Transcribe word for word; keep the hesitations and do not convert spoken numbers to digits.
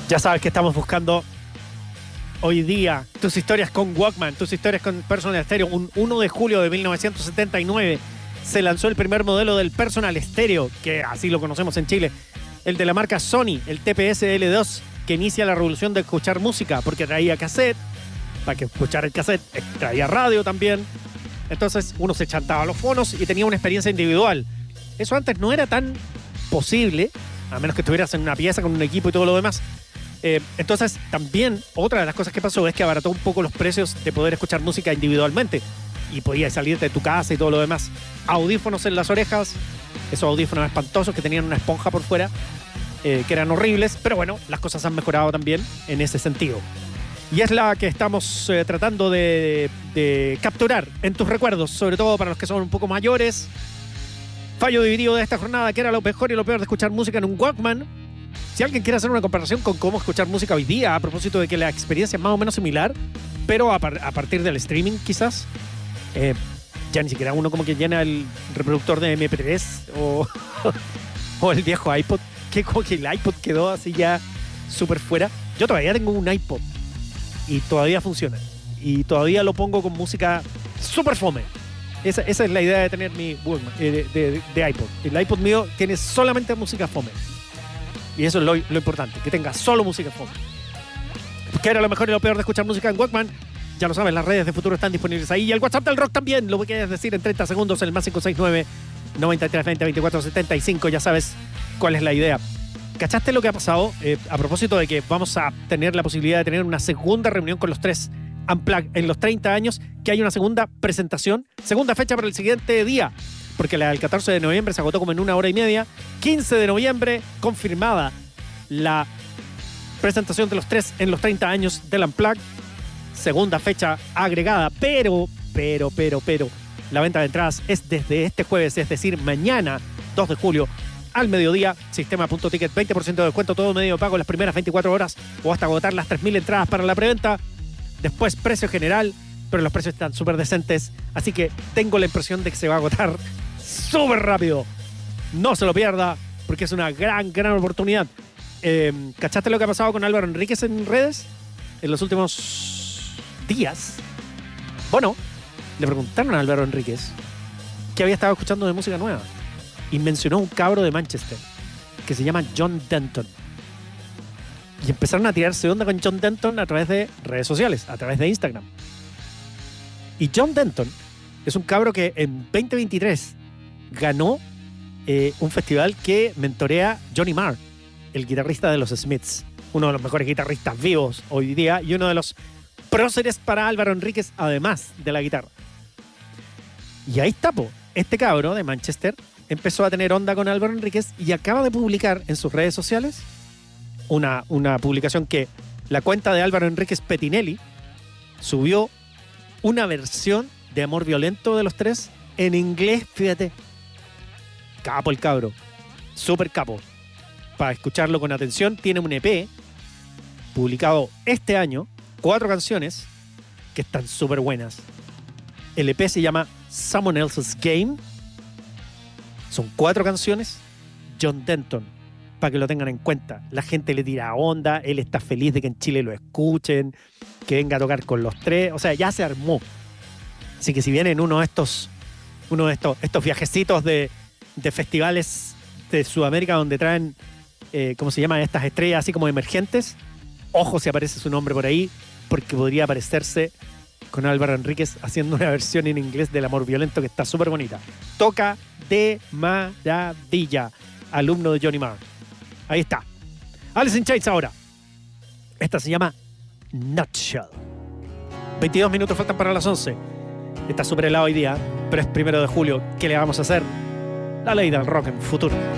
Ya sabes que estamos buscando hoy día tus historias con Walkman, tus historias con Personal Stereo. Un uno de julio de mil novecientos setenta y nueve se lanzó el primer modelo del Personal Stereo, que así lo conocemos en Chile, el de la marca Sony, el T P S L dos, que inicia la revolución de escuchar música, porque traía cassette, para que escuchar el cassette, traía radio también. Entonces uno se chantaba los fonos y tenía una experiencia individual. Eso antes no era tan posible, a menos que estuvieras en una pieza con un equipo y todo lo demás. Eh, entonces también otra de las cosas que pasó es que abarató un poco los precios de poder escuchar música individualmente y podías salir de tu casa y todo lo demás. Audífonos en las orejas, esos audífonos espantosos que tenían una esponja por fuera, eh, que eran horribles, pero bueno, las cosas han mejorado también en ese sentido. Y es la que estamos eh, tratando de, de capturar en tus recuerdos, sobre todo para los que son un poco mayores. Fallo dividido de esta jornada, que era lo mejor y lo peor de escuchar música en un Walkman. Si alguien quiere hacer una comparación con cómo escuchar música hoy día, a propósito de que la experiencia es más o menos similar, pero a, par a partir del streaming quizás, eh, ya ni siquiera uno como que llena el reproductor de eme pe tres o, o el viejo iPod, que como que el iPod quedó así ya súper fuera. Yo todavía tengo un iPod y todavía funciona. Y todavía lo pongo con música súper fome. Esa, esa es la idea de tener mi Walkman, eh, de, de, de iPod. El iPod mío tiene solamente música fome. Y eso es lo, lo importante, que tenga solo música fome. ¿Qué era lo mejor y lo peor de escuchar música en Walkman? Ya lo sabes, las redes de Futuro están disponibles ahí. Y el WhatsApp del Rock también. Lo puedes decir en treinta segundos en el más cinco seis nueve, noventa y tres veinte, veinticuatro setenta y cinco. Ya sabes cuál es la idea. ¿Cachaste lo que ha pasado? Eh, a propósito de que vamos a tener la posibilidad de tener una segunda reunión con los tres Unplugged en los treinta años, que hay una segunda presentación, segunda fecha para el siguiente día, porque la del catorce de noviembre se agotó como en una hora y media. quince de noviembre, confirmada la presentación de los tres en los treinta años del Unplugged. Segunda fecha agregada, pero, pero, pero, pero, la venta de entradas es desde este jueves, es decir, mañana, dos de julio, al mediodía. Sistema.ticket, veinte por ciento de descuento, todo medio de pago las primeras veinticuatro horas o hasta agotar las tres mil entradas para la preventa. Después precio general, pero los precios están súper decentes, así que tengo la impresión de que se va a agotar súper rápido. No se lo pierda, porque es una gran, gran oportunidad. Eh, ¿Cachaste lo que ha pasado con Álvaro Enríquez en redes en los últimos días? Bueno, le preguntaron a Álvaro Enríquez que había estado escuchando de música nueva y mencionó un cabro de Manchester que se llama John Denton. Y empezaron a tirarse onda con John Denton a través de redes sociales, a través de Instagram. Y John Denton es un cabro que en veinte veintitrés ganó eh, un festival que mentorea Johnny Marr, el guitarrista de los Smiths, uno de los mejores guitarristas vivos hoy día y uno de los próceres para Álvaro Enríquez, además de la guitarra. Y ahí está, po. Este cabro de Manchester empezó a tener onda con Álvaro Enríquez y acaba de publicar en sus redes sociales Una, una publicación que la cuenta de Álvaro Enríquez Petinelli subió una versión de Amor Violento de los tres en inglés, fíjate. Capo el cabro, súper capo. Para escucharlo con atención, tiene un e pe publicado este año, cuatro canciones que están súper buenas. El e pe se llama Someone Else's Game. Son cuatro canciones. John Denton, para que lo tengan en cuenta. La gente le tira onda, él está feliz de que en Chile lo escuchen, que venga a tocar con los tres, o sea, ya se armó. Así que si vienen uno de estos, uno de estos, estos viajecitos de, de festivales de Sudamérica donde traen, eh, ¿cómo se llaman? Estas estrellas así como emergentes, ojo si aparece su nombre por ahí, porque podría aparecerse con Álvaro Enríquez haciendo una versión en inglés del Amor Violento que está súper bonita. Toca de maravilla, alumno de Johnny Marr. Ahí está. Alice in Chains ahora. Esta se llama Nutshell. veintidós minutos faltan para las once. Está súper helado hoy día, pero es primero de julio. ¿Qué le vamos a hacer? La ley del rock en Futuro.